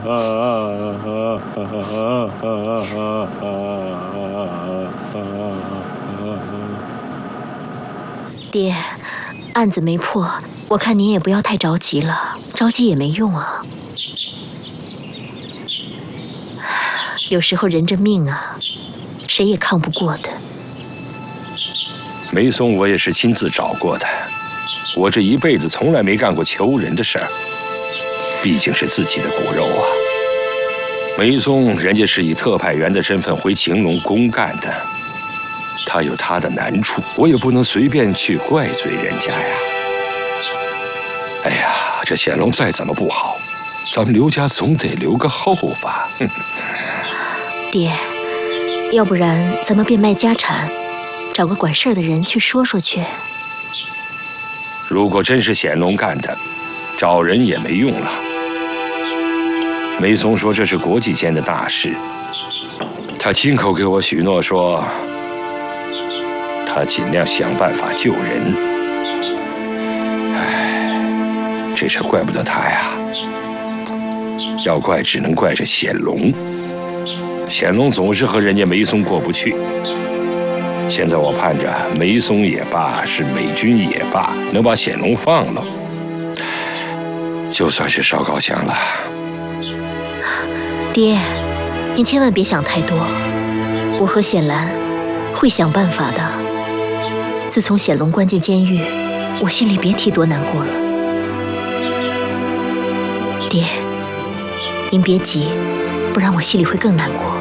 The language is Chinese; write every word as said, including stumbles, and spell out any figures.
爹，案子没破，我看您也不要太着急了，着急也没用啊。有时候人这命啊，谁也抗不过的。 梅松我也是亲自找过的，我这一辈子从来没干过求人的事儿，毕竟是自己的骨肉啊。梅松人家是以特派员的身份回晴隆公干的，他有他的难处，我也不能随便去怪罪人家呀。哎呀，这显龙再怎么不好，咱们刘家总得留个后吧。 爹，要不然咱们变卖家产，找个管事儿的人去说说去。 如果真是显龙干的，找人也没用了。梅松说这是国际间的大事，他亲口给我许诺说，他尽量想办法救人。唉，这事怪不得他呀，要怪只能怪这显龙。显龙总是和人家梅松过不去。现在我盼着梅松也罢，是美军也罢，能把显龙放了，就算是烧高香了。 爹，您千万别想太多，我和显兰会想办法的。自从显龙关进监狱，我心里别提多难过了。爹，您别急，不然我心里会更难过。